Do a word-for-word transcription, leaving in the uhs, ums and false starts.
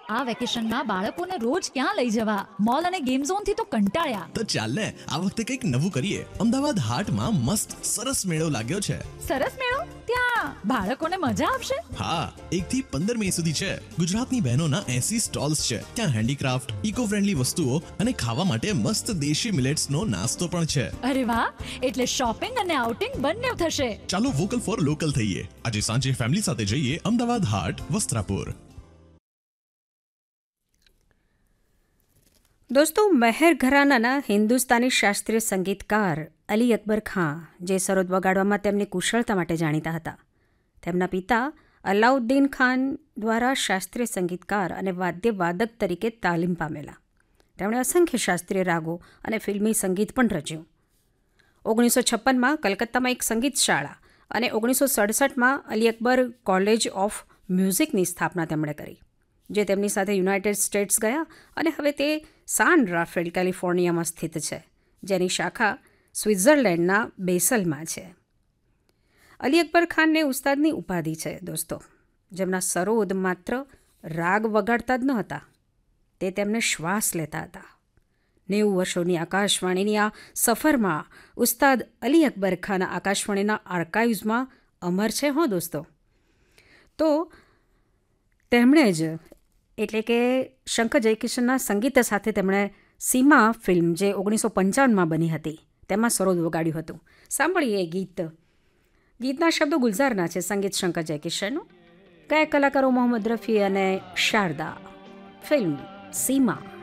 આ વેકેશનમાં બાળકોને રોજ ક્યાં લઈ જવા? મોલ અને ગેમ ઝોન થી તો કંટાળ્યા. તો ચાલ ને આ વખતે કંઈક નવું કરીએ. અમદાવાદ હાટમાં મસ્ત સરસ મેળો લાગ્યો છે. સરસ મેળો? ત્યાં બાળકોને મજા આવશે? હા, એક થી પંદર મે સુધી છે. ગુજરાતની બહેનોના એસી સ્ટોલ્સ છે. ત્યાં હેન્ડીક્રાફ્ટ, ઇકો ફ્રેન્ડલી વસ્તુઓ અને ખાવા માટે મસ્ત દેશી મિલેટ્સ નો નાસ્તો પણ છે. અરે વાહ, એટલે શોપિંગ અને આઉટિંગ બંને થશે. ચાલો વોકલ ફોર લોકલ થઈએ. આજે સાંજે ફેમિલી સાથે જઈએ અમદાવાદ હાટ, વસ્ત્રાપુર. દોસ્તો, મહેર ઘરાનાના હિન્દુસ્તાની શાસ્ત્રીય સંગીતકાર અલી અકબર ખાં, જે સરોદ વગાડવામાં તેમની કુશળતા માટે જાણીતા હતા, તેમના પિતા અલાઉદ્દીન ખાન દ્વારા શાસ્ત્રીય સંગીતકાર અને વાદ્યવાદક તરીકે તાલીમ પામેલા. તેમણે અસંખ્ય શાસ્ત્રીય રાગો અને ફિલ્મી સંગીત પણ રચ્યું. ઓગણીસો છપ્પનમાં કલકત્તામાં એક સંગીત શાળા અને ઓગણીસો સડસઠમાં અલી અકબર કોલેજ ઓફ મ્યુઝિકની સ્થાપના તેમણે કરી, જે તેમની સાથે યુનાઇટેડ સ્ટેટ્સ ગયા અને હવે તે સાન રાફેલ, કેલિફોર્નિયામાં સ્થિત છે, જેની શાખા સ્વિટ્ઝરલેન્ડના બેસલમાં છે. અલી અકબર ખાનને ઉસ્તાદની ઉપાધિ છે દોસ્તો, જેમના સરોદ માત્ર રાગ વગાડતા જ ન હતા, તે તેમને શ્વાસ લેતા હતા. નેવું વર્ષોની આકાશવાણીની આ સફરમાં ઉસ્તાદ અલી અકબર ખાન આકાશવાણીના આર્કાઇવ્સમાં અમર છે. હો દોસ્તો, તો તેમણે જ એટલે કે શંકર જયકિશનના સંગીત સાથે તેમણે સીમા ફિલ્મ, જે ઓગણીસો પંચાવનમાં બની હતી, તેમાં સરોદ વગાડ્યું હતું. સાંભળીએ એ ગીત. ગીતના શબ્દો ગુલઝારના છે, સંગીત શંકર જયકિશનનું. ગાયક કલાકારો મોહમ્મદ રફી અને શારદા. ફિલ્મ સીમા.